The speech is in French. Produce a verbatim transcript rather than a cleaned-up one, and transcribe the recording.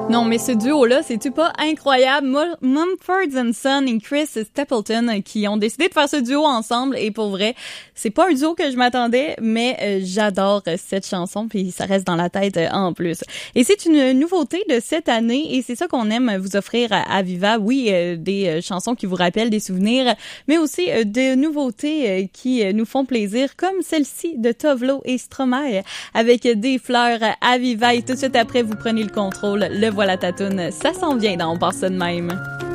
Non, mais ce duo-là, c'est-tu pas incroyable? Mumford and Son et Chris Stapleton qui ont décidé de faire ce duo ensemble et pour vrai, c'est pas un duo que je m'attendais, mais euh, j'adore cette chanson puis ça reste dans la tête euh, en plus. Et c'est une nouveauté de cette année et c'est ça qu'on aime vous offrir à Aviva. Oui, euh, des euh, chansons qui vous rappellent des souvenirs, mais aussi euh, des nouveautés euh, qui euh, nous font plaisir comme celle-ci de Tovlo et Stromae avec des fleurs Aviva et tout de suite après vous prenez le contrôle. Le voilà ta toune, ça s'en vient dans On part ça de même.